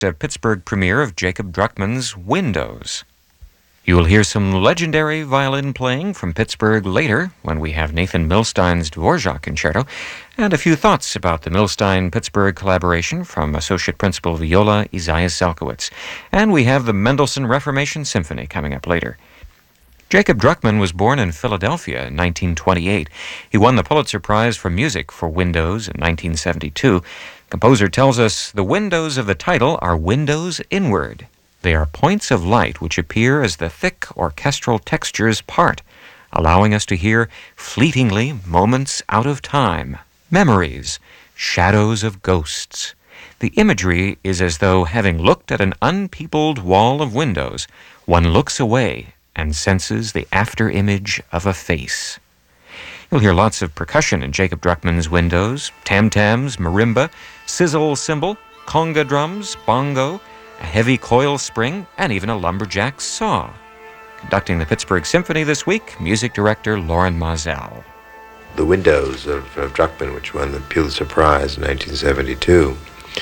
a Pittsburgh premiere of Jacob Druckmann's Windows. You will hear some legendary violin playing from Pittsburgh later when we have Nathan Milstein's Dvorak Concerto, and a few thoughts about the Milstein-Pittsburgh collaboration from Associate Principal Viola Isaiah Selkowitz. And we have the Mendelssohn Reformation Symphony coming up later. Jacob Druckmann was born in Philadelphia in 1928. He won the Pulitzer Prize for Music for Windows in 1972. The composer tells us the windows of the title are windows inward. They are points of light which appear as the thick orchestral textures part, allowing us to hear fleetingly moments out of time, memories, shadows of ghosts. The imagery is as though, having looked at an unpeopled wall of windows, one looks away and senses the after-image of a face. You'll hear lots of percussion in Jacob Druckmann's Windows: tam-tams, marimba, sizzle cymbal, conga drums, bongo, a heavy coil spring, and even a lumberjack saw. Conducting the Pittsburgh Symphony this week, music director Loren Maazel. The Windows of Druckmann, which won the Pulitzer Prize in 1972,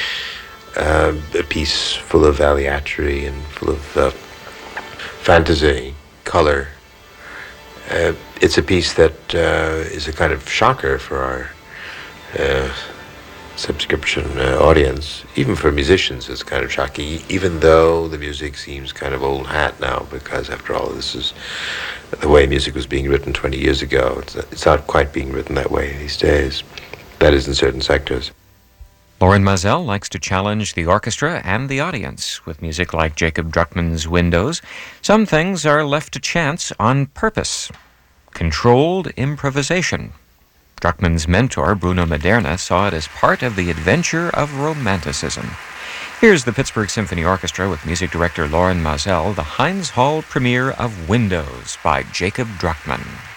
a piece full of aleatory and full of fantasy, color. It's a piece that is a kind of shocker for our subscription audience. Even for musicians, it's kind of shocking, even though the music seems kind of old hat now, because after all, this is the way music was being written 20 years ago. It's not quite being written that way these days. That is, in certain sectors. Loren Maazel likes to challenge the orchestra and the audience with music like Jacob Druckmann's Windows. Some things are left to chance on purpose. Controlled improvisation. Druckmann's mentor, Bruno Maderna, saw it as part of the adventure of romanticism. Here's the Pittsburgh Symphony Orchestra with music director Loren Maazel, the Heinz Hall premiere of Windows by Jacob Druckmann.